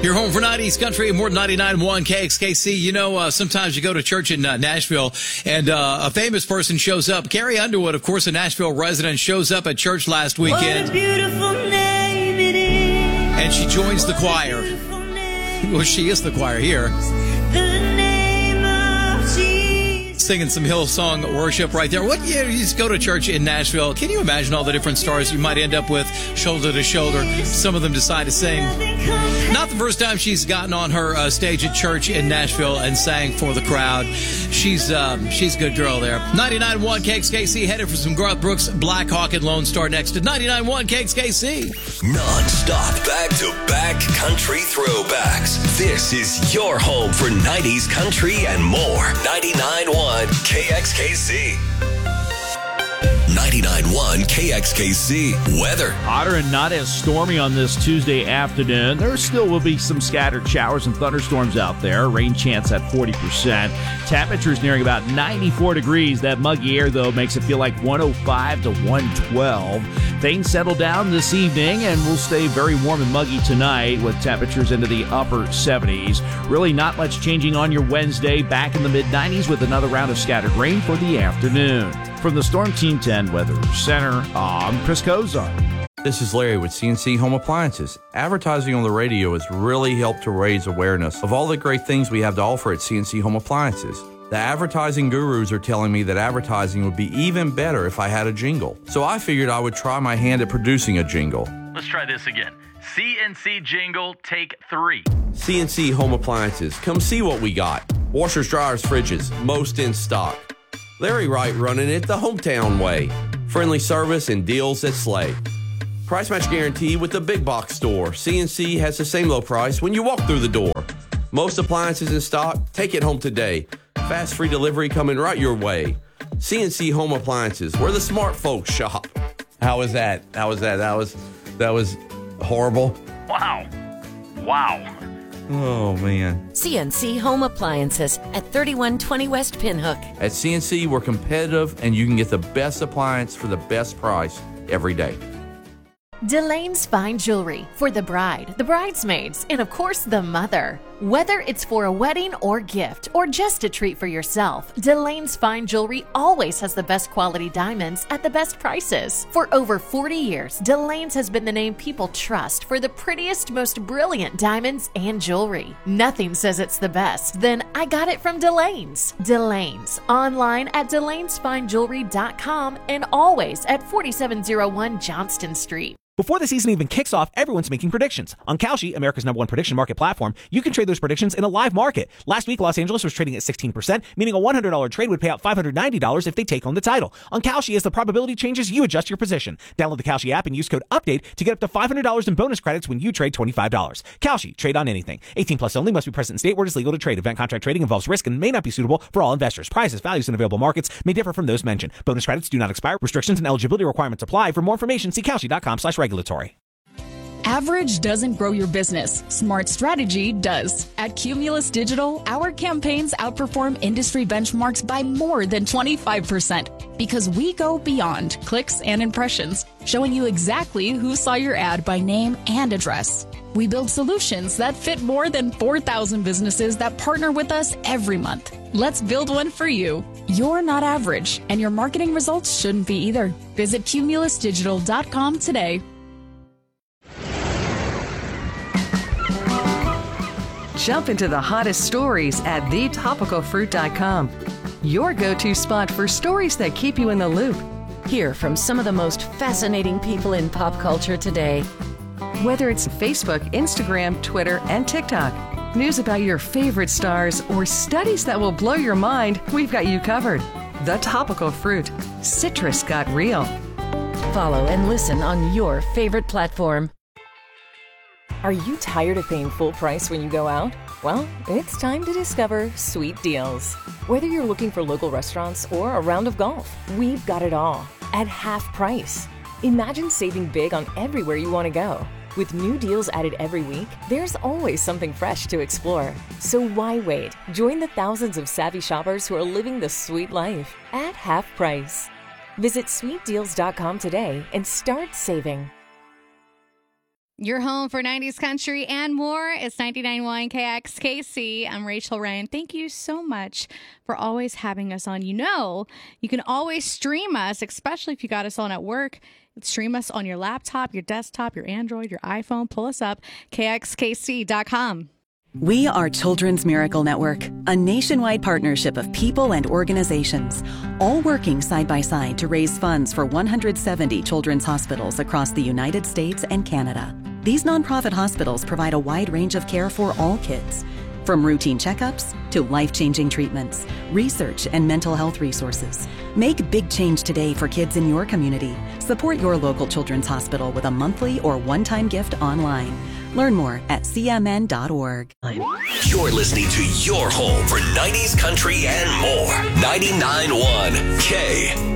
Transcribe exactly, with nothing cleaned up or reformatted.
You're home for nineties country and more than ninety-nine point one K X K C. You know, uh, sometimes you go to church in uh, Nashville and uh, a famous person shows up. Carrie Underwood, of course, a Nashville resident, shows up at church last weekend. What a beautiful name it is. And she joins the choir. Well, she is the choir here. The name of Jesus. Singing some Hillsong worship right there. What year you just go to church in Nashville? Can you imagine all the different stars you might end up with shoulder to shoulder? Some of them decide to sing. Not the first time she's gotten on her uh, stage at church in Nashville and sang for the crowd. She's um, she's a good girl there. ninety-nine point one K X K C headed for some Garth Brooks, Black Hawk, and Lone Star next to ninety-nine point one K X K C. Non-stop, back-to-back country throwbacks. This is your home for nineties country and more. ninety-nine point one K X K C. ninety-nine point one K X K C weather. Hotter and not as stormy on this Tuesday afternoon. There still will be some scattered showers and thunderstorms out there. Rain chance at forty percent. Temperatures nearing about ninety-four degrees. That muggy air, though, makes it feel like one oh five to one twelve. Things settle down this evening and will stay very warm and muggy tonight with temperatures into the upper seventies. Really not much changing on your Wednesday. Back in the mid nineties with another round of scattered rain for the afternoon. From the Storm Team ten Weather Center, I'm Chris Kozar. This is Larry with C N C Home Appliances. Advertising on the radio has really helped to raise awareness of all the great things we have to offer at C N C Home Appliances. The advertising gurus are telling me that advertising would be even better if I had a jingle. So I figured I would try my hand at producing a jingle. Let's try this again. C N C jingle, take three. C N C Home Appliances. Come see what we got. Washers, dryers, fridges, most in stock. Larry Wright running it the hometown way. Friendly service and deals that slay. Price match guarantee with the big box store. C N C has the same low price when you walk through the door. Most appliances in stock. Take it home today. Fast free delivery coming right your way. C N C Home Appliances, where the smart folks shop. How was that? How was that? That was that was horrible. Wow. Wow. Oh, man. C N C Home Appliances at thirty-one twenty West Pinhook. At C N C, we're competitive, and you can get the best appliance for the best price every day. Delane's Fine Jewelry for the bride, the bridesmaids, and of course the mother. Whether it's for a wedding or gift or just a treat for yourself, Delane's Fine Jewelry always has the best quality diamonds at the best prices. For over forty years, Delane's has been the name people trust for the prettiest, most brilliant diamonds and jewelry. Nothing says it's the best, then I got it from Delane's. Delane's, online at delanes fine jewelry dot com and always at forty-seven oh one Johnston Street. Before the season even kicks off, everyone's making predictions. On Kalshi, America's number one prediction market platform, you can trade those predictions in a live market. Last week, Los Angeles was trading at sixteen percent, meaning a one hundred dollars trade would pay out five hundred ninety dollars if they take home the title. On Kalshi, as the probability changes, you adjust your position. Download the Kalshi app and use code UPDATE to get up to five hundred dollars in bonus credits when you trade twenty-five dollars. Kalshi, trade on anything. eighteen plus only, must be present in state where it is legal to trade. Event contract trading involves risk and may not be suitable for all investors. Prices, values, and available markets may differ from those mentioned. Bonus credits do not expire. Restrictions and eligibility requirements apply. For more information, see kalshi dot com slash regulatory. Average doesn't grow your business. Smart strategy does. At Cumulus Digital, our campaigns outperform industry benchmarks by more than twenty-five percent because we go beyond clicks and impressions, showing you exactly who saw your ad by name and address. We build solutions that fit more than four thousand businesses that partner with us every month. Let's build one for you. You're not average, and your marketing results shouldn't be either. Visit cumulus digital dot com today. Jump into the hottest stories at the topical fruit dot com. Your go-to spot for stories that keep you in the loop. Hear from some of the most fascinating people in pop culture today. Whether it's Facebook, Instagram, Twitter, and TikTok, news about your favorite stars, or studies that will blow your mind, we've got you covered. The Topical Fruit. Citrus got real. Follow and listen on your favorite platform. Are you tired of paying full price when you go out? Well, it's time to discover Sweet Deals. Whether you're looking for local restaurants or a round of golf, we've got it all at half price. Imagine saving big on everywhere you want to go. With new deals added every week, there's always something fresh to explore. So why wait? Join the thousands of savvy shoppers who are living the sweet life at half price. Visit sweet deals dot com today and start saving. Your home for nineties country and more is ninety-nine point one K X K C. I'm Rachel Ryan. Thank you so much for always having us on. You know, you can always stream us, especially if you got us on at work. Stream us on your laptop, your desktop, your Android, your iPhone. Pull us up, K X K C dot com. We are Children's Miracle Network, a nationwide partnership of people and organizations, all working side by side to raise funds for one hundred seventy children's hospitals across the United States and Canada. These nonprofit hospitals provide a wide range of care for all kids, from routine checkups to life-changing treatments, research, and mental health resources. Make big change today for kids in your community. Support your local children's hospital with a monthly or one-time gift online. Learn more at C M N dot org. You're listening to your home for nineties country and more. ninety-nine point one K